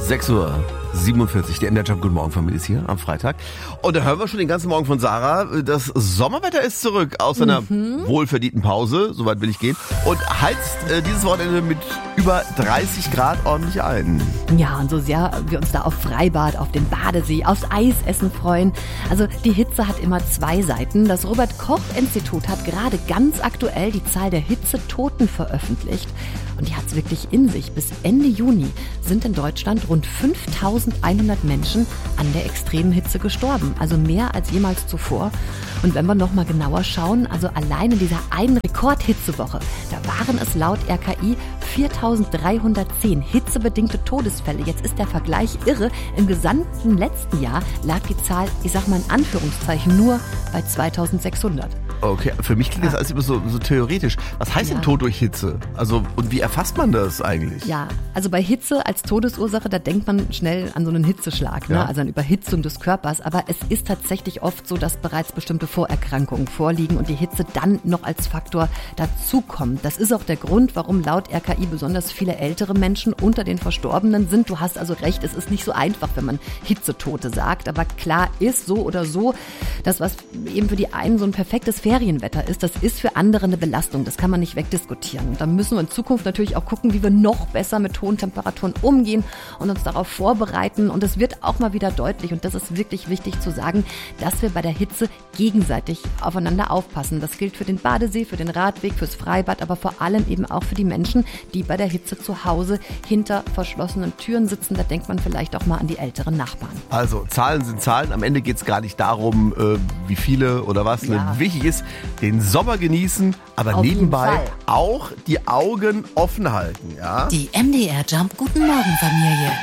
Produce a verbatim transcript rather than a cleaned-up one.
sechs Uhr siebenundvierzig, der M D R Jump Guten Morgen Familie ist hier am Freitag. Und da hören wir schon den ganzen Morgen von Sarah, das Sommerwetter ist zurück aus einer mhm. wohlverdienten Pause, soweit will ich gehen, und heizt äh, dieses Wochenende mit über dreißig Grad ordentlich ein. Ja, und so sehr wir uns da auf Freibad, auf den Badesee, aufs Eisessen freuen. Also die Hitze hat immer zwei Seiten. Das Robert-Koch-Institut hat gerade ganz aktuell die Zahl der Hitzetoten veröffentlicht. Und die hat es wirklich in sich. Bis Ende Juni sind in Deutschland rund fünftausendeinhundert Menschen an der extremen Hitze gestorben. Also mehr als jemals zuvor. Und wenn wir noch mal genauer schauen, also allein in dieser einen Rekordhitzewoche, da waren es laut R K I viertausenddreihundertzehn hitzebedingte Todesfälle. Jetzt ist der Vergleich irre. Im gesamten letzten Jahr lag die Zahl, ich sag mal in Anführungszeichen, nur bei zweitausendsechshundert. Okay, für mich klingt das alles immer so, so theoretisch. Was heißt Ja. denn Tod durch Hitze? Also, und wie erfasst man das eigentlich? Ja, also bei Hitze als Todesursache, da denkt man schnell an so einen Hitzeschlag, ne? Ja. Also an Überhitzung des Körpers. Aber es ist tatsächlich oft so, dass bereits bestimmte Vorerkrankungen vorliegen und die Hitze dann noch als Faktor dazukommt. Das ist auch der Grund, warum laut R K I besonders viele ältere Menschen unter den Verstorbenen sind. Du hast also recht, es ist nicht so einfach, wenn man Hitzetote sagt. Aber klar ist so oder so, das, was eben für die einen so ein perfektes Ferienwetter ist, das ist für andere eine Belastung. Das kann man nicht wegdiskutieren. Und da müssen wir in Zukunft natürlich auch gucken, wie wir noch besser mit hohen Temperaturen umgehen und uns darauf vorbereiten. Und es wird auch mal wieder deutlich, und das ist wirklich wichtig zu sagen, dass wir bei der Hitze gegenseitig aufeinander aufpassen. Das gilt für den Badesee, für den Radweg, fürs Freibad, aber vor allem eben auch für die Menschen, die bei der Hitze zu Hause hinter verschlossenen Türen sitzen. Da denkt man vielleicht auch mal an die älteren Nachbarn. Also, Zahlen sind Zahlen. Am Ende geht es gar nicht darum, äh, wie viele oder was. Ja. Wichtig ist, den Sommer genießen, aber Auf jeden nebenbei Fall. auch die Augen offen halten. Ja? Die M D R Jump Guten Morgen Familie.